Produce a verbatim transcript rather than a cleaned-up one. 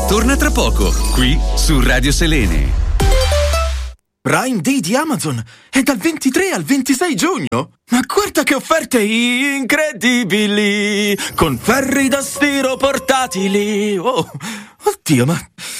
torna tra poco, qui su Radio Selene. Prime Day di Amazon è dal ventitré al ventisei giugno. Ma guarda che offerte incredibili, con ferri da stiro portatili. Oh, oddio, ma